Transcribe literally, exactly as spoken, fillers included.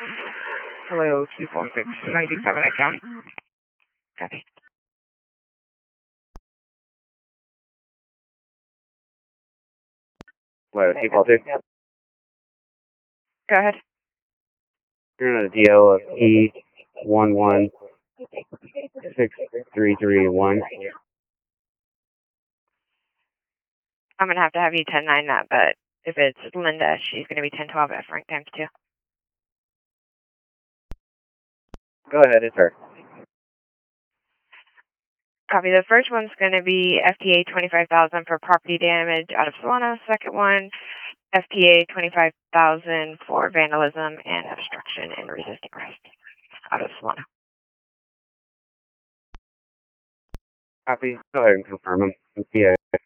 Hello, two four six nine seven account. Copy. Hello, two four six. Go ahead. You're on a D O of E one one six three three one. I'm going to have to have you ten nine that, but if it's Linda, she's going to be ten twelve at Frank times two. Go ahead, it's her. Copy. The first one's going to be F T A twenty-five thousand for property damage out of Solano. Second one, F T A twenty-five thousand for vandalism and obstruction and resisting arrest out of Solano. Copy. Go ahead and confirm them. Yeah.